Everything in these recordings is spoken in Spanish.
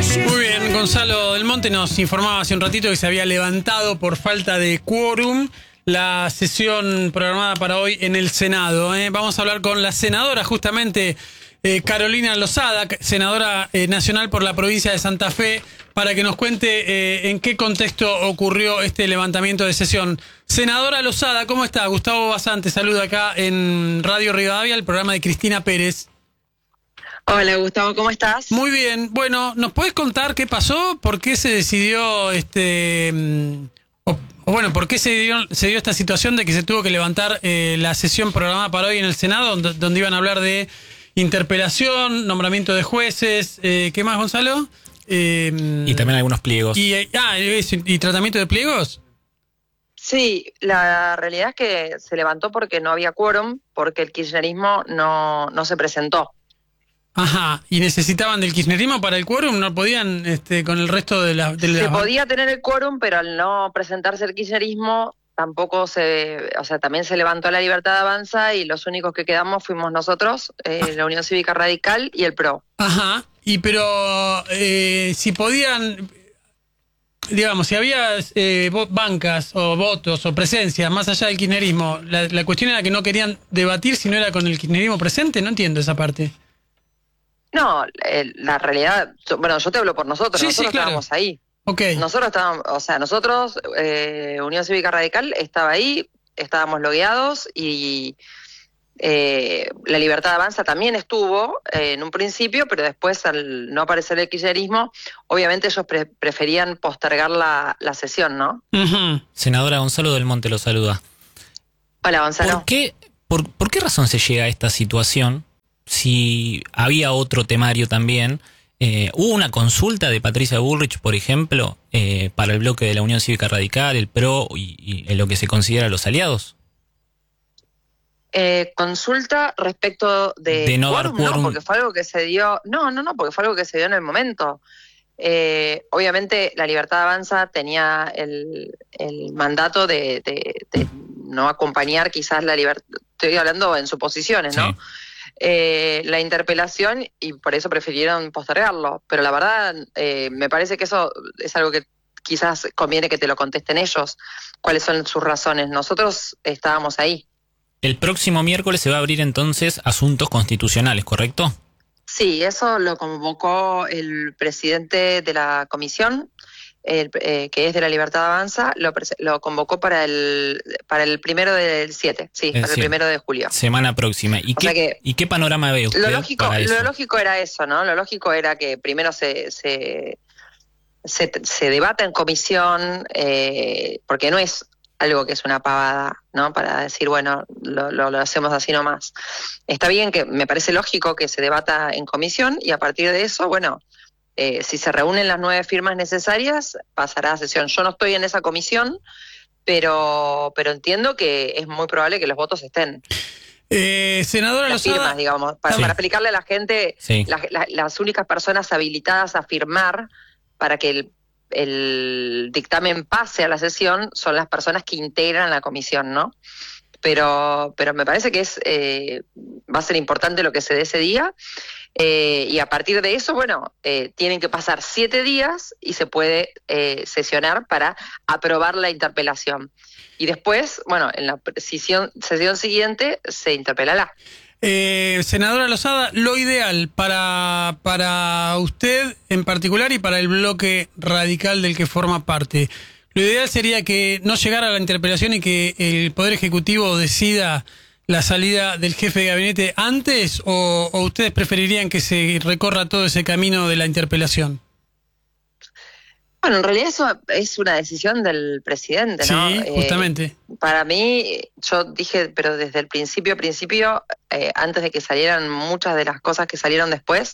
Muy bien, Gonzalo Del Monte nos informaba hace un ratito que se había levantado por falta de quórum la sesión programada para hoy en el Senado. Vamos a hablar con la senadora, justamente, Carolina Lozada, senadora nacional por la provincia de Santa Fe, para que nos cuente en qué contexto ocurrió este levantamiento de sesión. Senadora Lozada, ¿cómo está? Gustavo Basante saluda acá en Radio Rivadavia, el programa de Cristina Pérez. Hola Gustavo, ¿cómo estás? Muy bien. Bueno, ¿nos podés contar qué pasó? ¿Por qué se decidió por qué se dio esta situación de que se tuvo que levantar la sesión programada para hoy en el Senado, donde iban a hablar de interpelación, nombramiento de jueces, ¿qué más, Gonzalo? Y también algunos pliegos. ¿Y tratamiento de pliegos? Sí, la realidad es que se levantó porque no había quórum, porque el kirchnerismo no se presentó. Ajá, ¿y necesitaban del kirchnerismo para el quórum? ¿No podían con el resto de la...? Se podía tener el quórum, pero al no presentarse el kirchnerismo tampoco también se levantó la Libertad Avanza y los únicos que quedamos fuimos nosotros, la Unión Cívica Radical y el PRO. Ajá, pero si podían, digamos, si había bancas o votos o presencias más allá del kirchnerismo, la cuestión era que no querían debatir si no era con el kirchnerismo presente, no entiendo esa parte. No, la realidad, bueno, yo te hablo por nosotros, sí, nosotros claro. estábamos ahí. Okay. Nosotros estábamos, Unión Cívica Radical estaba ahí, estábamos logueados y la Libertad Avanza también estuvo en un principio, pero después al no aparecer el kirchnerismo, obviamente ellos preferían postergar la sesión, ¿no? Uh-huh. Senadora, Gonzalo Del Monte lo saluda. Hola, Gonzalo. ¿Por qué razón se llega a esta situación? Si había otro temario también, hubo una consulta de Patricia Bullrich, por ejemplo, para el bloque de la Unión Cívica Radical, el PRO y en lo que se considera los aliados. Consulta respecto de no dar quórum. No, porque fue algo que se dio. No, porque fue algo que se dio en el momento. Obviamente la Libertad Avanza tenía el mandato de no acompañar quizás la libertad. Estoy hablando en suposiciones, ¿no? Sí. La interpelación y por eso prefirieron postergarlo. Pero la verdad, me parece que eso es algo que quizás conviene que te lo contesten ellos. ¿Cuáles son sus razones? Nosotros estábamos ahí. El próximo miércoles se va a abrir entonces asuntos constitucionales, ¿correcto? Sí, eso lo convocó el presidente de la comisión, que es de la Libertad Avanza, lo convocó para el 1 del 7, para el 1 de julio. Semana próxima. ¿Y qué panorama ve usted? Lo lógico era eso, ¿no? Lo lógico era que primero se debata en comisión, porque no es algo que es una pavada, ¿no? Para decir, bueno, lo hacemos así nomás. Está bien, que me parece lógico que se debata en comisión y a partir de eso, bueno, si se reúnen las 9 firmas necesarias, pasará a sesión. Yo no estoy en esa comisión, pero entiendo que es muy probable que los votos estén. Senadora las Lozada, firmas, digamos, para explicarle a la gente, las únicas personas habilitadas a firmar para que el dictamen pase a la sesión son las personas que integran la comisión, ¿no? Pero me parece que va a ser importante lo que se dé ese día, y a partir de eso, bueno, tienen que pasar 7 días y se puede sesionar para aprobar la interpelación. Y después, bueno, en la sesión siguiente se interpelará. Senadora Lozada, lo ideal para usted en particular y para el bloque radical del que forma parte, lo ideal sería que no llegara a la interpelación y que el Poder Ejecutivo decida la salida del jefe de gabinete antes, o ustedes preferirían que se recorra todo ese camino de la interpelación. Bueno, en realidad eso es una decisión del presidente, ¿no? Sí, justamente. Para mí, yo dije, pero desde el principio, antes de que salieran muchas de las cosas que salieron después,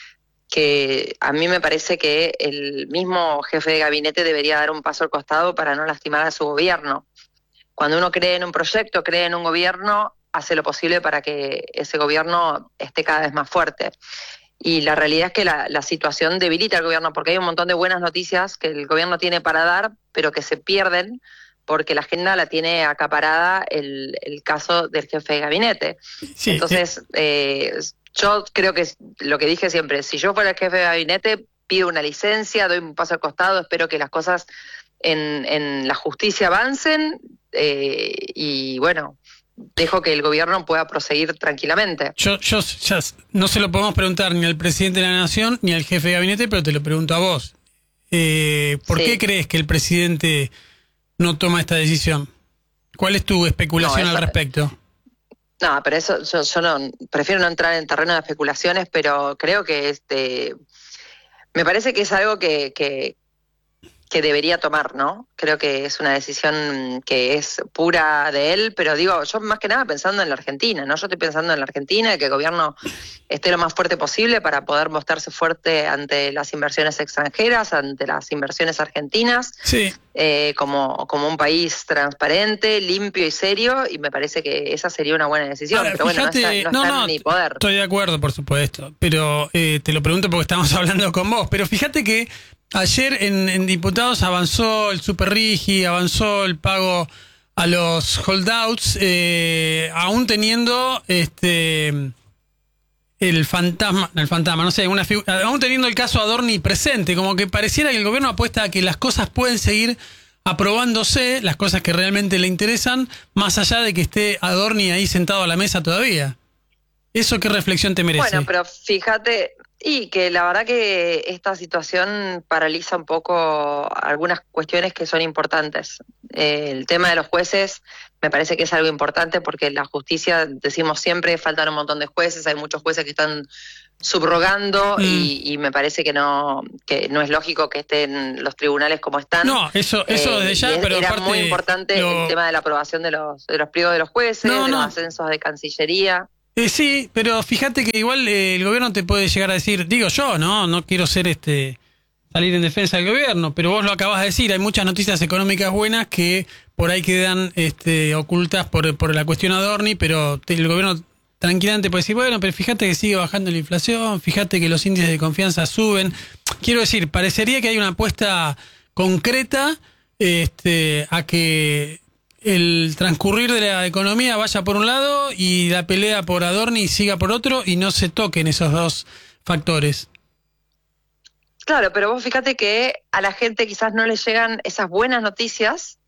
que a mí me parece que el mismo jefe de gabinete debería dar un paso al costado para no lastimar a su gobierno. Cuando uno cree en un proyecto, cree en un gobierno, hace lo posible para que ese gobierno esté cada vez más fuerte. Y la realidad es que la situación debilita al gobierno, porque hay un montón de buenas noticias que el gobierno tiene para dar, pero que se pierden porque la agenda la tiene acaparada el caso del jefe de gabinete. Sí, entonces, yo creo que lo que dije siempre, si yo fuera el jefe de gabinete, pido una licencia, doy un paso al costado, espero que las cosas en la justicia avancen y bueno, dejo que el gobierno pueda proseguir tranquilamente. Yo ya no se lo podemos preguntar ni al presidente de la Nación ni al jefe de gabinete, pero te lo pregunto a vos. ¿Por qué crees que el presidente no toma esta decisión? ¿Cuál es tu especulación al respecto? No, pero eso yo no prefiero no entrar en terreno de especulaciones, pero creo que me parece que es algo que debería tomar, ¿no? Creo que es una decisión que es pura de él, pero digo, yo más que nada pensando en la Argentina, ¿no? Yo estoy pensando en la Argentina, que el gobierno esté lo más fuerte posible para poder mostrarse fuerte ante las inversiones extranjeras, ante las inversiones argentinas, sí. como un país transparente, limpio y serio, y me parece que esa sería una buena decisión. Ahora, pero fíjate, bueno, no está en mi poder. Estoy de acuerdo, por supuesto, pero te lo pregunto porque estamos hablando con vos, pero fíjate que ayer en diputados avanzó el super RIGI, avanzó el pago a los holdouts, aún teniendo el fantasma, no sé, aún teniendo el caso Adorni presente, como que pareciera que el gobierno apuesta a que las cosas pueden seguir aprobándose, las cosas que realmente le interesan, más allá de que esté Adorni ahí sentado a la mesa todavía. ¿Eso qué reflexión te merece? Bueno, pero fíjate, y que la verdad que esta situación paraliza un poco algunas cuestiones que son importantes. El tema de los jueces me parece que es algo importante porque la justicia, decimos siempre, faltan un montón de jueces, hay muchos jueces que están subrogando y me parece que no es lógico que estén los tribunales como están. No, eso desde ya, pero era aparte muy importante el tema de la aprobación de los pliegos de los jueces, de los ascensos de Cancillería. Sí, pero fíjate que igual el gobierno te puede llegar a decir, digo yo, no quiero ser salir en defensa del gobierno, pero vos lo acabas de decir, hay muchas noticias económicas buenas que por ahí quedan ocultas por la cuestión Adorni, pero el gobierno tranquilamente puede decir, bueno, pero fíjate que sigue bajando la inflación, fíjate que los índices de confianza suben. Quiero decir, parecería que hay una apuesta concreta a que el transcurrir de la economía vaya por un lado y la pelea por Adorni siga por otro y no se toquen esos dos factores. Claro, pero vos fíjate que a la gente quizás no le llegan esas buenas noticias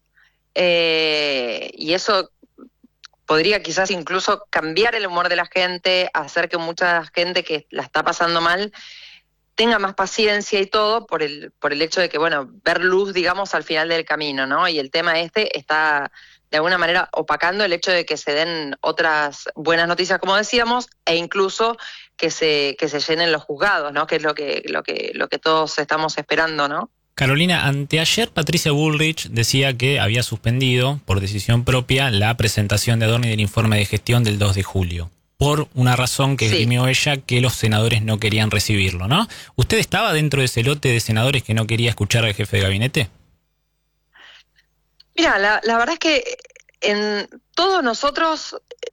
y eso podría quizás incluso cambiar el humor de la gente, hacer que mucha gente que la está pasando mal tenga más paciencia y todo por el hecho de que, bueno, ver luz, digamos, al final del camino, ¿no? Y el tema está de alguna manera opacando el hecho de que se den otras buenas noticias, como decíamos, e incluso que se llenen los juzgados, ¿no? Que es lo que todos estamos esperando, ¿no? Carolina, anteayer Patricia Bullrich decía que había suspendido, por decisión propia, la presentación de Adorni del informe de gestión del 2 de julio. Por una razón que esgrimió ella, que los senadores no querían recibirlo, ¿no? ¿Usted estaba dentro de ese lote de senadores que no quería escuchar al jefe de gabinete? Mira, la verdad es que en todos nosotros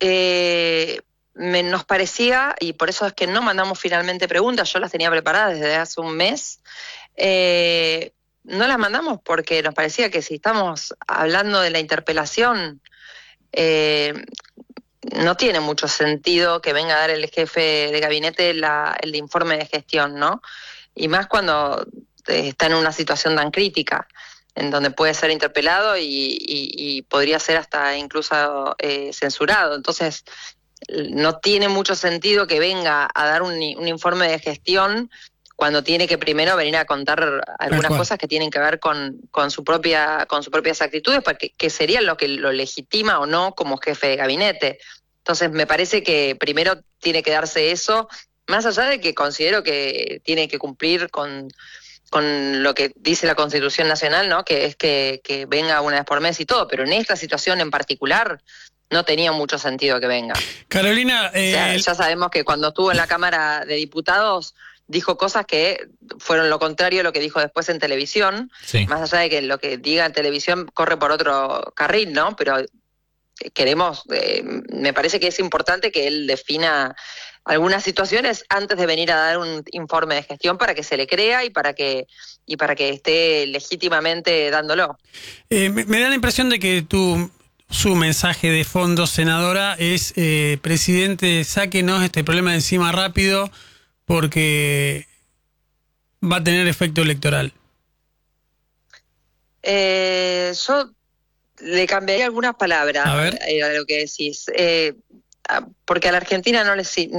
nos parecía, y por eso es que no mandamos finalmente preguntas, yo las tenía preparadas desde hace un mes, no las mandamos porque nos parecía que si estamos hablando de la interpelación, no tiene mucho sentido que venga a dar el jefe de gabinete el informe de gestión, ¿no? Y más cuando está en una situación tan crítica, en donde puede ser interpelado y podría ser hasta incluso censurado. Entonces, no tiene mucho sentido que venga a dar un informe de gestión cuando tiene que primero venir a contar algunas cosas que tienen que ver con sus propias actitudes, que serían lo que lo legitima o no como jefe de gabinete. Entonces me parece que primero tiene que darse eso, más allá de que considero que tiene que cumplir con lo que dice la Constitución Nacional, ¿no? Que es que venga una vez por mes y todo, pero en esta situación en particular no tenía mucho sentido que venga. Carolina, ya sabemos que cuando estuvo en la Cámara de Diputados dijo cosas que fueron lo contrario a lo que dijo después en televisión, más allá de que lo que diga en televisión corre por otro carril, ¿no? Pero me parece que es importante que él defina algunas situaciones antes de venir a dar un informe de gestión para que se le crea y para que esté legítimamente dándolo. Me da la impresión de que su mensaje de fondo, senadora, es presidente, sáquenos este problema de encima rápido, porque va a tener efecto electoral? Yo le cambiaría algunas palabras A ver. a lo que decís. Porque a la Argentina no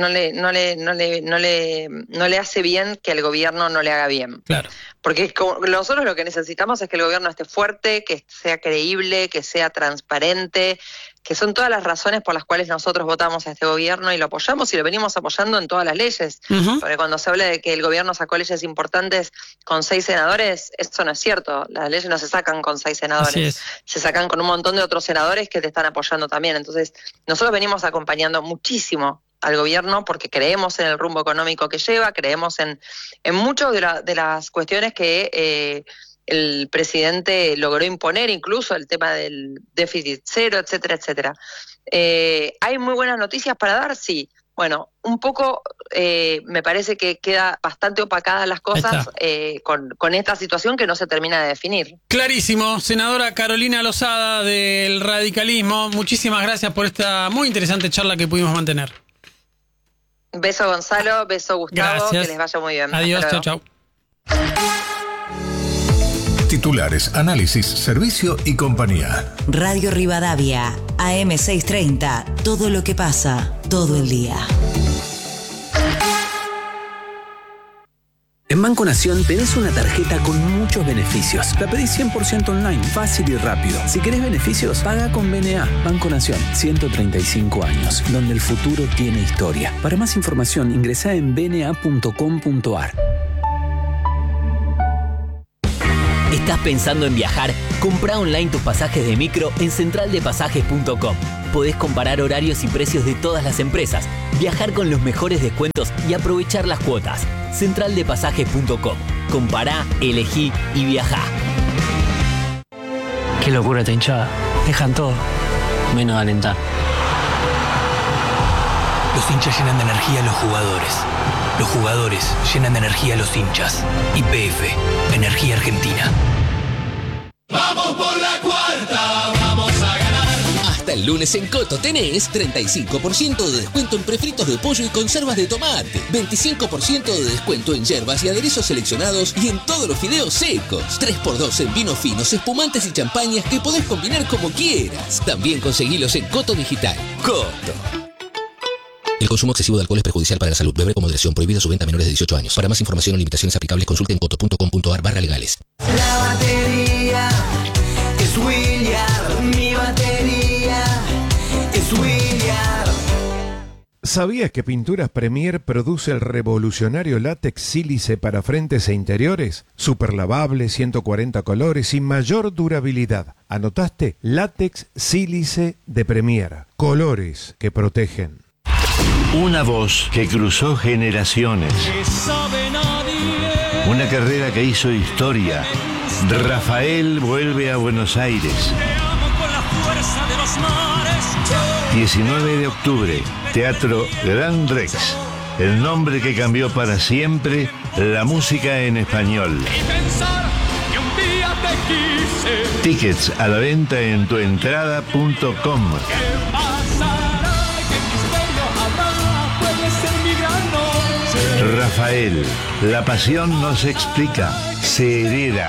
le hace bien que el gobierno no le haga bien. Claro. Porque nosotros lo que necesitamos es que el gobierno esté fuerte, que sea creíble, que sea transparente, que son todas las razones por las cuales nosotros votamos a este gobierno y lo apoyamos y lo venimos apoyando en todas las leyes. Uh-huh. Porque cuando se habla de que el gobierno sacó leyes importantes con 6 senadores, eso no es cierto. Las leyes no se sacan con 6 senadores, se sacan con un montón de otros senadores que te están apoyando también. Entonces, nosotros venimos acompañando muchísimo al gobierno porque creemos en el rumbo económico que lleva, creemos en muchas de las cuestiones que el presidente logró imponer, incluso el tema del déficit cero, etcétera, etcétera. ¿Hay muy buenas noticias para dar? Sí. Bueno, un poco me parece que queda bastante opacadas las cosas con esta situación que no se termina de definir. Clarísimo. Senadora Carolina Lozada del Radicalismo, muchísimas gracias por esta muy interesante charla que pudimos mantener. Beso Gonzalo, beso Gustavo, gracias. Que les vaya muy bien. Adiós, chau, chau. Titulares, análisis, servicio y compañía. Radio Rivadavia, AM630, todo lo que pasa, todo el día. En Banco Nación tenés una tarjeta con muchos beneficios. La pedís 100% online, fácil y rápido. Si querés beneficios, paga con BNA. Banco Nación, 135 años, donde el futuro tiene historia. Para más información, ingresá en bna.com.ar. ¿Estás pensando en viajar? Comprá online tus pasajes de micro en centraldepasajes.com. Podés comparar horarios y precios de todas las empresas, viajar con los mejores descuentos y aprovechar las cuotas. Centraldepasajes.com. Compará, elegí y viajá. Qué locura esta hinchada. Dejan todo, menos alentar. Los hinchas llenan de energía a los jugadores. Los jugadores llenan de energía a los hinchas. YPF, Energía Argentina. ¡Vamos por la cuarta! ¡Vamos a ganar! Hasta el lunes en Coto tenés 35% de descuento en prefritos de pollo y conservas de tomate, 25% de descuento en yerbas y aderezos seleccionados y en todos los fideos secos, 3x2 en vinos finos, espumantes y champañas que podés combinar como quieras. También conseguilos en Coto Digital. Coto. El consumo excesivo de alcohol es perjudicial para la salud. Beber con moderación. Prohibida su venta a menores de 18 años. Para más información o limitaciones aplicables, consulte en coto.com.ar/legales. La batería es William. Mi batería es William. ¿Sabías que Pinturas Premier produce el revolucionario látex sílice para frentes e interiores? Super lavable, 140 colores y mayor durabilidad. ¿Anotaste? Látex sílice de Premier. Colores que protegen. Una voz que cruzó generaciones. Una carrera que hizo historia. Rafael vuelve a Buenos Aires. 19 de octubre, Teatro Gran Rex. El nombre que cambió para siempre la música en español. Tickets a la venta en tuentrada.com. Rafael, la pasión no se explica, se hereda.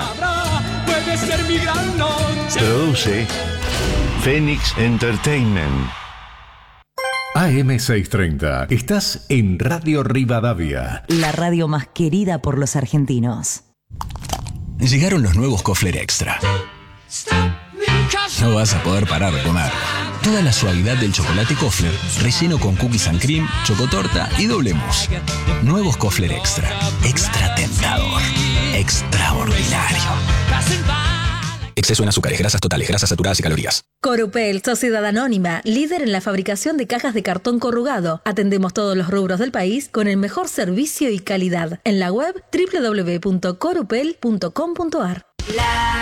Produce Phoenix Entertainment. AM630, estás en Radio Rivadavia. La radio más querida por los argentinos. Llegaron los nuevos Kofler Extra. No vas a poder parar de comer. Toda la suavidad del chocolate Kofler, relleno con cookies and cream, chocotorta y doble mousse. Nuevos Kofler Extra. Extra tentador. Extraordinario. Exceso en azúcares, grasas totales, grasas saturadas y calorías. Corupel, sociedad anónima, líder en la fabricación de cajas de cartón corrugado. Atendemos todos los rubros del país con el mejor servicio y calidad. En la web www.corupel.com.ar.